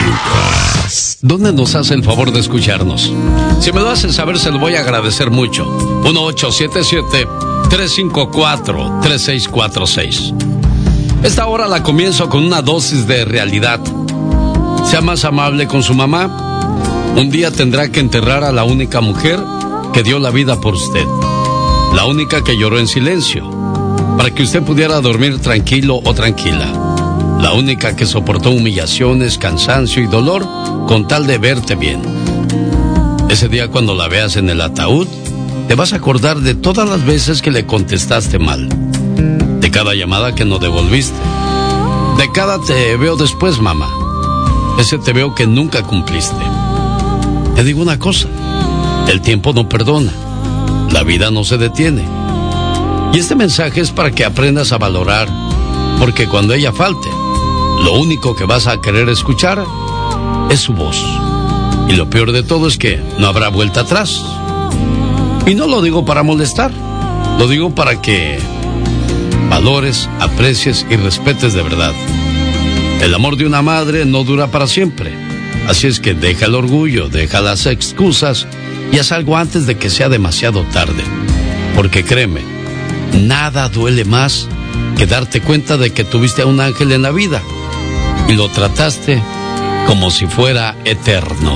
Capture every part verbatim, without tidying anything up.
Lucas. ¿Dónde nos hace el favor de escucharnos? Si me lo hacen saber, se lo voy a agradecer mucho. uno ocho siete siete, tres cinco cuatro, tres seis cuatro seis. Esta hora la comienzo con una dosis de realidad. Sea más amable con su mamá. Un día tendrá que enterrar a la única mujer que dio la vida por usted. La única que lloró en silencio, para que usted pudiera dormir tranquilo o tranquila. La única que soportó humillaciones, cansancio y dolor con tal de verte bien. Ese día, cuando la veas en el ataúd, te vas a acordar de todas las veces que le contestaste mal, de cada llamada que no devolviste, de cada te veo después, mamá, ese te veo que nunca cumpliste. Te digo una cosa, el tiempo no perdona, la vida no se detiene. Y este mensaje es para que aprendas a valorar, porque cuando ella falte, lo único que vas a querer escuchar es su voz. Y lo peor de todo es que no habrá vuelta atrás. Y no lo digo para molestar, lo digo para que valores, aprecies y respetes de verdad. El amor de una madre no dura para siempre. Así es que deja el orgullo, deja las excusas y haz algo antes de que sea demasiado tarde. Porque créeme, nada duele más que darte cuenta de que tuviste a un ángel en la vida y lo trataste como si fuera eterno.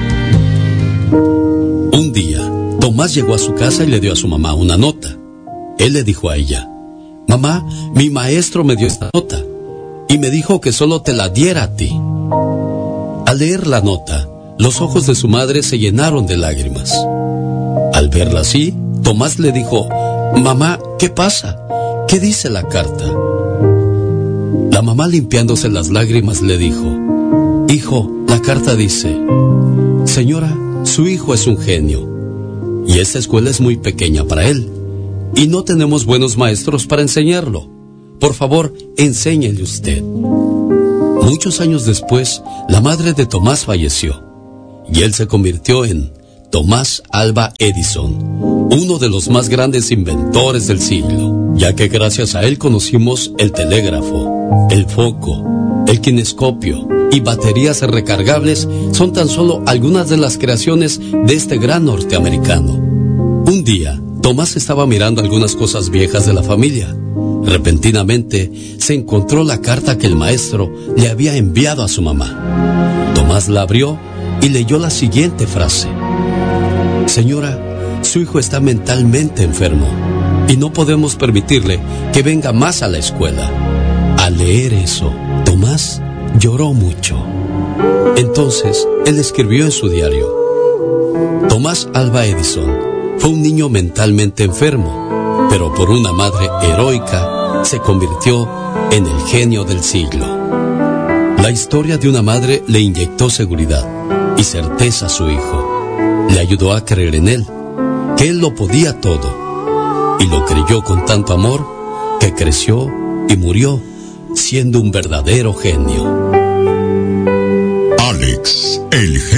Un día, Tomás llegó a su casa y le dio a su mamá una nota. Él le dijo a ella: mamá, mi maestro me dio esta nota y me dijo que solo te la diera a ti. Al leer la nota, los ojos de su madre se llenaron de lágrimas. Al verla así, Tomás le dijo: mamá, ¿qué pasa? ¿Qué dice la carta? La mamá, limpiándose las lágrimas, le dijo: hijo, la carta dice: señora, su hijo es un genio y esta escuela es muy pequeña para él y no tenemos buenos maestros para enseñarlo. Por favor, enséñele usted. Muchos años después, la madre de Tomás falleció y él se convirtió en Tomás Alva Edison, uno de los más grandes inventores del siglo, ya que gracias a él conocimos el telégrafo, el foco, el kinescopio y baterías recargables. Son tan solo algunas de las creaciones de este gran norteamericano. Un día, Tomás estaba mirando algunas cosas viejas de la familia. Repentinamente, se encontró la carta que el maestro le había enviado a su mamá. Tomás la abrió y leyó la siguiente frase: señora, su hijo está mentalmente enfermo y no podemos permitirle que venga más a la escuela. Al leer eso, Tomás lloró mucho. Entonces, él escribió en su diario: Tomás Alva Edison fue un niño mentalmente enfermo, pero por una madre heroica se convirtió en el genio del siglo. La historia de una madre le inyectó seguridad y certeza a su hijo. Le ayudó a creer en él, que él lo podía todo, y lo creyó con tanto amor que creció y murió siendo un verdadero genio. Alex, el genio.